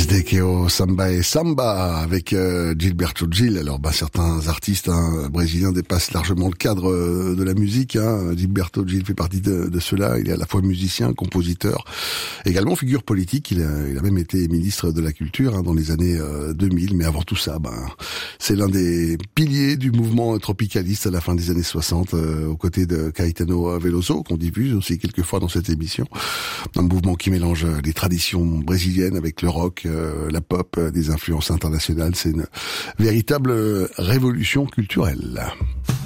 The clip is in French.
Dekeo Samba et Samba avec Gilberto Gil. Alors certains artistes brésiliens dépassent largement le cadre de la musique. Gilberto Gil fait partie de ceux-là. Il est à la fois musicien, compositeur, également figure politique. Il a même été ministre de la Culture dans les années 2000. Mais avant tout ça, c'est l'un des piliers du mouvement tropicaliste à la fin des années 60, aux côtés de Caetano Veloso, qu'on diffuse aussi quelquefois dans cette émission. Un mouvement qui mélange les traditions brésiliennes avec le rock, la pop, des influences internationales. C'est une véritable révolution culturelle.